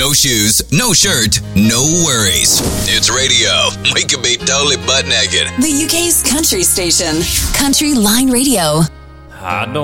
No shoes, no shirt, no worries. It's radio. We could be totally butt naked. The UK's country station, Country Line Radio. I don't